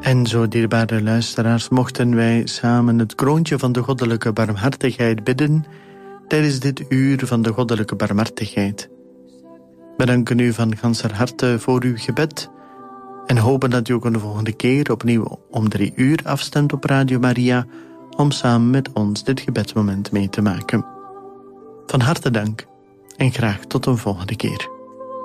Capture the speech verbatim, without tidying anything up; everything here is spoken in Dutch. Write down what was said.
En zo, dierbare luisteraars, mochten wij samen het kroontje van de goddelijke barmhartigheid bidden tijdens dit uur van de goddelijke barmhartigheid. We danken u van ganser harte voor uw gebed en hopen dat u ook de volgende keer opnieuw om drie uur afstemt op Radio Maria om samen met ons dit gebedsmoment mee te maken. Van harte dank en graag tot een volgende keer.